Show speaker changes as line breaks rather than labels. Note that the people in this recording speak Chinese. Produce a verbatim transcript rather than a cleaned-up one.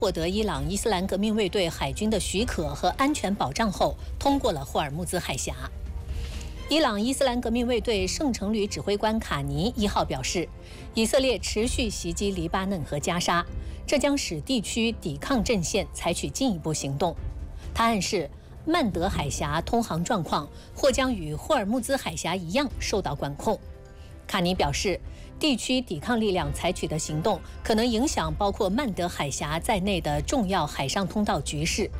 获得伊朗伊斯兰革命卫队海军的许可和安全保障后，通过了霍尔木兹海峡。伊朗伊斯兰革命卫队圣城旅指挥官卡尼一号表示，以色列持续袭击黎巴嫩和加沙，这将使地区抵抗阵线采取进一步行动。他暗示，曼德海峡通航状况或将与霍尔木兹海峡一样受到管控。卡尼表示，地区抵抗力量采取的行动可能影响包括曼德海峡在内的重要海上通道局势。